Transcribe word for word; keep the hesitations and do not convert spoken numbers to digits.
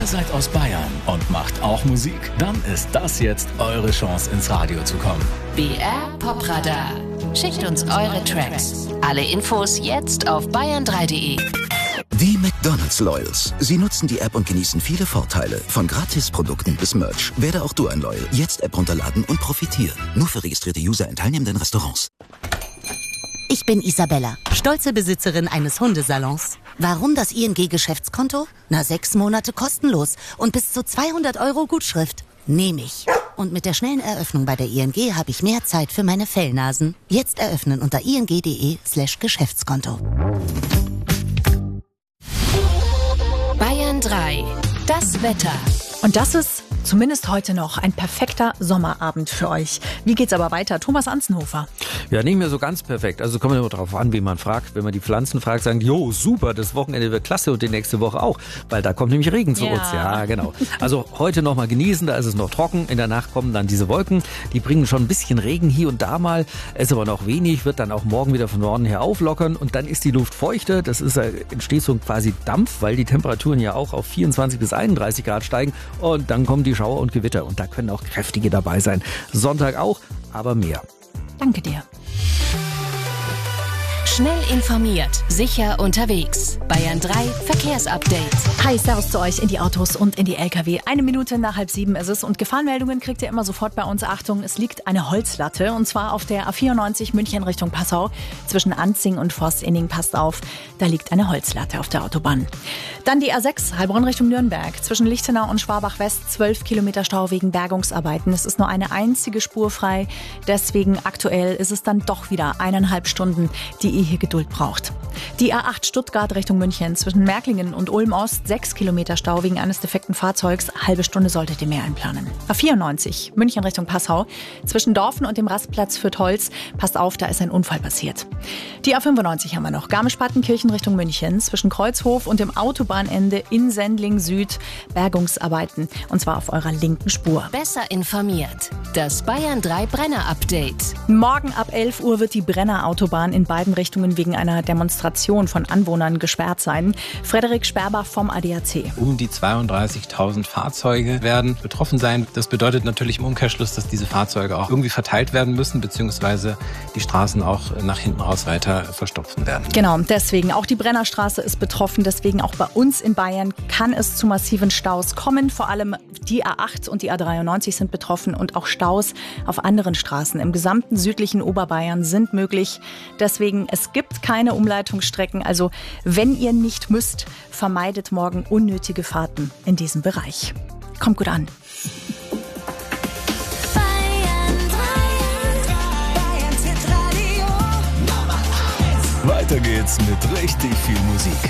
Ihr seid aus Bayern und macht auch Musik? Dann ist das jetzt eure Chance, ins Radio zu kommen. B R Popradar. Schickt uns eure Tracks. Alle Infos jetzt auf bayern drei punkt de. Die McDonald's Loyals. Sie nutzen die App und genießen viele Vorteile. Von Gratisprodukten bis Merch. Werde auch du ein Loyal. Jetzt App runterladen und profitieren. Nur für registrierte User in teilnehmenden Restaurants. Ich bin Isabella, stolze Besitzerin eines Hundesalons. Warum das I N G-Geschäftskonto? Na, sechs Monate kostenlos und bis zu zweihundert Euro Gutschrift. Nehme ich. Und mit der schnellen Eröffnung bei der I N G habe ich mehr Zeit für meine Fellnasen. Jetzt eröffnen unter ing.de slash Geschäftskonto. Bayern drei. Das Wetter. Und das ist zumindest heute noch ein perfekter Sommerabend für euch. Wie geht's aber weiter? Thomas Anzenhofer. Ja, nicht mehr so ganz perfekt. Also kommt immer darauf an, wie man fragt. Wenn man die Pflanzen fragt, sagen die, jo, super, das Wochenende wird klasse und die nächste Woche auch, weil da kommt nämlich Regen zu Ja. uns. Ja, genau. Also heute noch mal genießen, da ist es noch trocken. In der Nacht kommen dann diese Wolken, die bringen schon ein bisschen Regen hier und da mal, ist aber noch wenig, wird dann auch morgen wieder von Norden her auflockern und dann ist die Luft feuchter. Das ist, entsteht so quasi Dampf, weil die Temperaturen ja auch auf vierundzwanzig bis einunddreißig Grad steigen und dann kommen die Schauer und Gewitter und da können auch kräftige dabei sein. Sonntag auch, aber mehr. Danke dir. Schnell informiert, sicher unterwegs. Bayern drei Verkehrsupdate. Hi, servus zu euch in die Autos und in die L K W. Eine Minute nach halb sieben ist es und Gefahrenmeldungen kriegt ihr immer sofort bei uns. Achtung, es liegt eine Holzlatte und zwar auf der A vierundneunzig München Richtung Passau. Zwischen Anzing und Forst-Inning, passt auf, da liegt eine Holzlatte auf der Autobahn. Dann die A sechs, Heilbronn Richtung Nürnberg. Zwischen Lichtenau und Schwabach West, zwölf Kilometer Stau wegen Bergungsarbeiten. Es ist nur eine einzige Spur frei. Deswegen aktuell ist es dann doch wieder eineinhalb Stunden, die ihr hier Geduld braucht. Die A acht Stuttgart Richtung München. Zwischen Märklingen und Ulm Ost, sechs Kilometer Stau wegen eines defekten Fahrzeugs. Halbe Stunde solltet ihr mehr einplanen. A vierundneunzig, München Richtung Passau. Zwischen Dorfen und dem Rastplatz Fürth-Holz. Passt auf, da ist ein Unfall passiert. Die A fünfundneunzig haben wir noch. Garmisch-Partenkirchen Richtung München. Zwischen Kreuzhof und dem Autobahnende in Sendling Süd. Bergungsarbeiten. Und zwar auf eurer linken Spur. Besser informiert. Das Bayern drei Brenner-Update. Morgen ab elf Uhr wird die Brenner Autobahn in beiden Richtungen wegen einer Demonstration von Anwohnern gesperrt sein. Frederik Sperber vom A D A C. Um die zweiunddreißigtausend Fahrzeuge werden betroffen sein. Das bedeutet natürlich im Umkehrschluss, dass diese Fahrzeuge auch irgendwie verteilt werden müssen, beziehungsweise die Straßen auch nach hinten raus weiter verstopfen werden. Genau, deswegen auch die Brennerstraße ist betroffen. Deswegen auch bei uns in Bayern kann es zu massiven Staus kommen. Vor allem die A acht und die A dreiundneunzig sind betroffen und auch Staus auf anderen Straßen im gesamten südlichen Oberbayern sind möglich. Deswegen, es gibt keine Umleitungsstrecken. Also wenn ihr nicht müsst, vermeidet morgen unnötige Fahrten in diesem Bereich. Kommt gut an. Weiter geht's mit richtig viel Musik.